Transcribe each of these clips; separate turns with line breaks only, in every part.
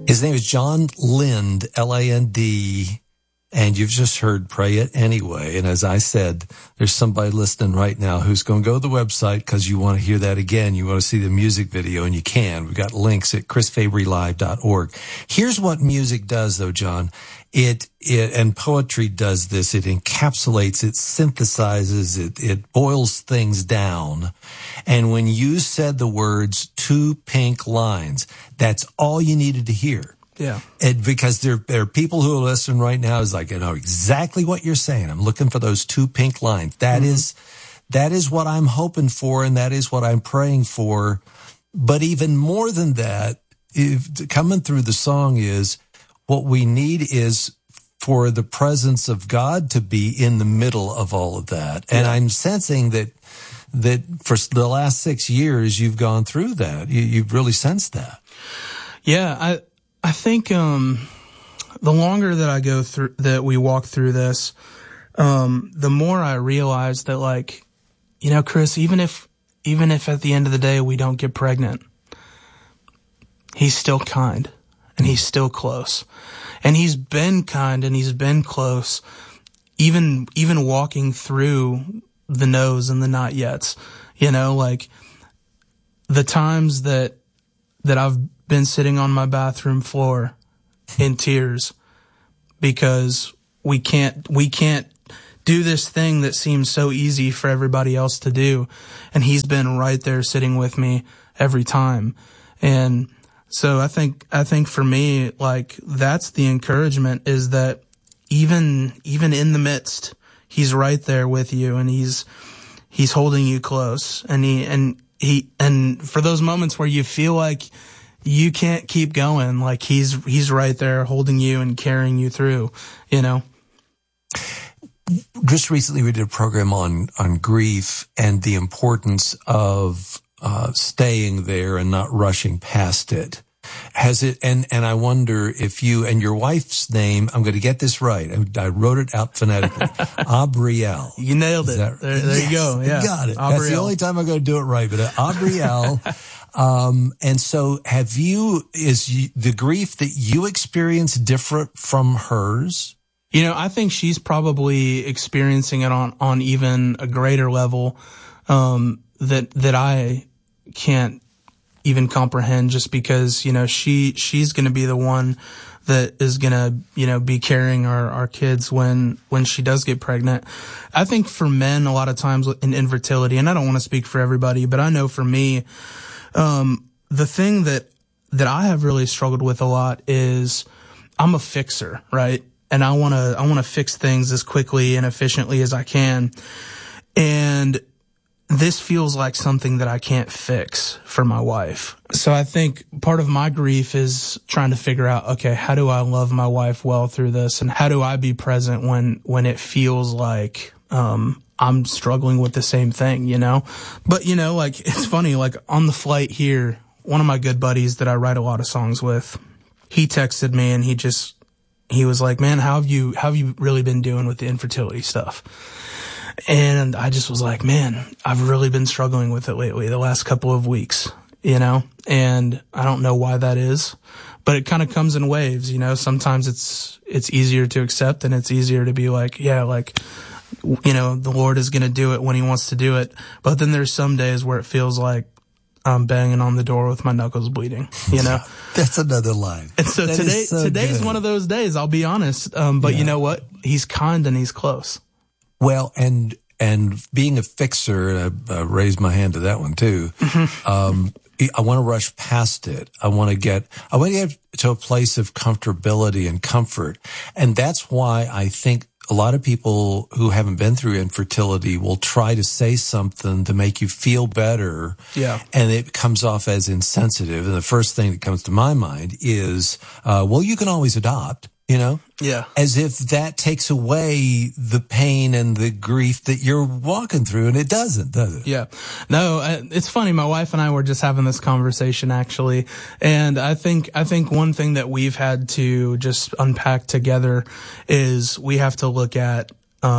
His name is John Lind, L-A-N-D, and you've just heard Pray It Anyway. And as I said, there's somebody listening right now who's going to go to the website because you want to hear that again. You want to see the music video, and you can. We've got links at chrisfabrylive.org. Here's what music does, though, John. It and poetry does this. It encapsulates, it synthesizes, it boils things down. And when you said the words 2 pink lines, that's all you needed to hear.
Yeah.
Because there are people who are listening right now is like, I know exactly what you're saying. I'm looking for those 2 pink lines. That is what I'm hoping for, and that is what I'm praying for. But even more than that, coming through the song is what we need is for the presence of God to be in the middle of all of that. And I'm sensing that for the last 6 years, you've gone through that. You've really sensed that.
Yeah, I think the longer that I go through, that we walk through this, the more I realize that, like, you know, Chris, even if at the end of the day we don't get pregnant, he's still kind and he's still close. And he's been kind and he's been close, even walking through the no's and the not yets. You know, like the times that I've been sitting on my bathroom floor in tears because we can't do this thing that seems so easy for everybody else to do. And he's been right there sitting with me every time. And so I think for me, like, that's the encouragement, is that even in the midst, he's right there with you, and he's holding you close, and for those moments where you feel like you can't keep going, like he's right there holding you and carrying you through, you know.
Just recently we did a program on grief and the importance of staying there and not rushing past it. Has it, and I wonder if you, and your wife's name, I'm going to get this right. I wrote it out phonetically. Abrielle.
You nailed it. There you go. Yeah.
Got it.
Abrielle.
That's the only time I'm going to do it right, but Abrielle. And so is the grief that you experience different from hers?
You know, I think she's probably experiencing it on even a greater level, that I can't even comprehend, just because, you know, she's going to be the one that is going to, you know, be carrying our kids when she does get pregnant. I think for men, a lot of times in infertility, and I don't want to speak for everybody, but I know for me, the thing that I have really struggled with a lot is I'm a fixer, right? And I want to fix things as quickly and efficiently as I can. And this feels like something that I can't fix for my wife. So I think part of my grief is trying to figure out, okay, how do I love my wife well through this? And how do I be present when it feels like, I'm struggling with the same thing, you know? But, you know, like, it's funny, like on the flight here, one of my good buddies that I write a lot of songs with, he texted me and he was like, man, how have you really been doing with the infertility stuff? And I just was like, man, I've really been struggling with it lately, the last couple of weeks, you know, and I don't know why that is, but it kind of comes in waves, you know. Sometimes it's easier to accept, and it's easier to be like, yeah, like, you know, the Lord is going to do it when he wants to do it. But then there's some days where it feels like I'm banging on the door with my knuckles bleeding, you know.
That's another line.
And so today's one of those days, I'll be honest. But you know what? He's kind and he's close. Well,
and being a fixer, and I raised my hand to that one too. I want to rush past it. I want to get to a place of comfortability and comfort. And that's why I think a lot of people who haven't been through infertility will try to say something to make you feel better.
Yeah.
And it comes off as insensitive. And the first thing that comes to my mind is, well, you can always adopt. You know?
Yeah.
As if that takes away the pain and the grief that you're walking through, and it doesn't, does it?
Yeah. No, it's funny. My wife and I were just having this conversation, actually. And I think one thing that we've had to just unpack together is we have to look at,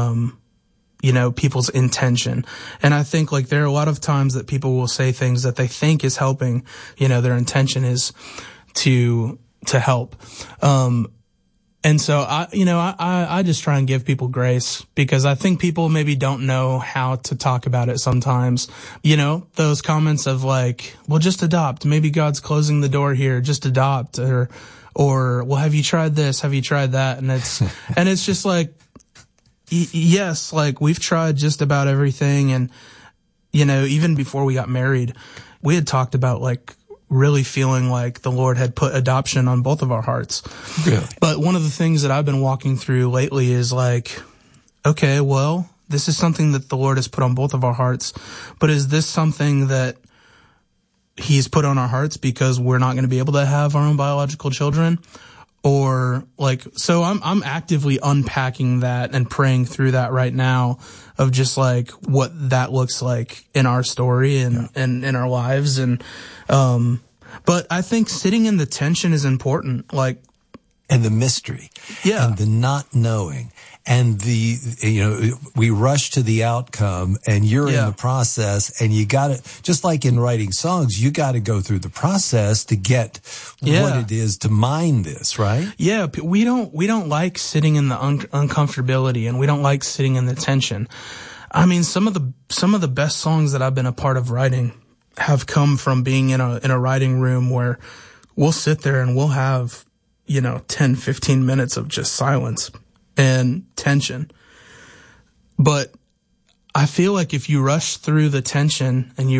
you know, people's intention. And I think, like, there are a lot of times that people will say things that they think is helping. You know, their intention is to help. And so I just try and give people grace, because I think people maybe don't know how to talk about it sometimes. Those comments of like, well, just adopt. Maybe God's closing the door here. Just adopt. Or, well, have you tried this? Have you tried that? And it's just like, yes, like we've tried just about everything. And, even before we got married, we had talked about like really feeling like the Lord had put adoption on both of our hearts.
Really?
But one of the things that I've been walking through lately is like, okay, well, this is something that the Lord has put on both of our hearts, but is this something that He's put on our hearts because we're not going to be able to have our own biological children? Or like, so I'm actively unpacking that and praying through that right now, of just like what that looks like in our story and in our lives. And, but I think sitting in the tension is important. Like,
and the mystery, and the not knowing, and we rush to the outcome, and you're in the process, and you got to, just like in writing songs, you got to go through the process to get what it is to mine this, right?
Yeah, we don't like sitting in the uncomfortability, and we don't like sitting in the tension. I mean, some of the best songs that I've been a part of writing have come from being in a writing room where we'll sit there and we'll have 10, 15 minutes of just silence and tension. But I feel like if you rush through the tension and you